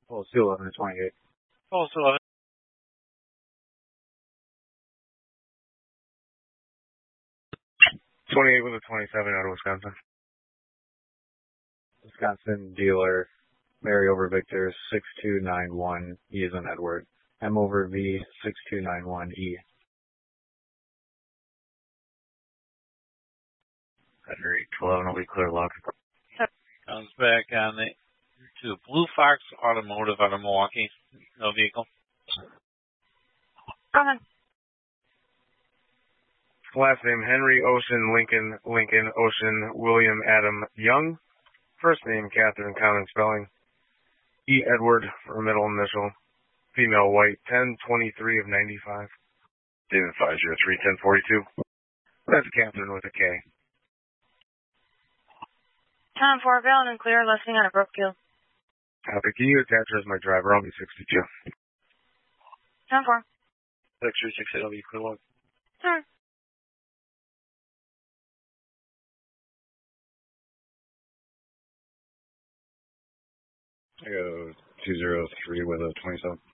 Oh, still 11 to 28. Pulse 11. '28 with a 27 out of Wisconsin. Wisconsin dealer, Mary over Victor, 6291, E is in Edward. M over V, 6291E. Henry, 11 will be clear lock. Comes back on to Blue Fox Automotive out of Milwaukee. No vehicle. Go ahead. Last name, Henry Ocean Lincoln Ocean William Adam Young. First name, Catherine, common spelling. E. Edward, for middle initial. Female, white, 1023 of 95. David 503 1042. That's Catherine with a K. Tom 4 valid and clear, listing out of Brookfield. Copy. Can you attach her as my driver? I'll be 62. Tom 4. 6368, I'll be clear lock. Sure. I go 203 with a 27.